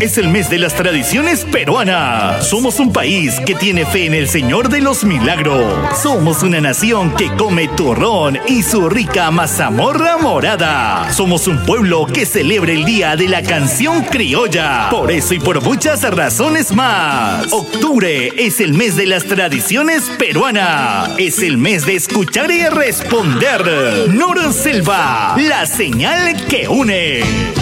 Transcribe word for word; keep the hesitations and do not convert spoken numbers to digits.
es el mes de las tradiciones peruanas. Somos un país que tiene fe en el Señor de los Milagros. Somos una nación que come turrón y su rica mazamorra morada. Somos un pueblo que celebra el Día de la Canción Criolla. Por eso y por muchas razones más, octubre es el mes de las tradiciones peruanas. Es el mes de escuchar y responder. Nor Selva, la señal que une.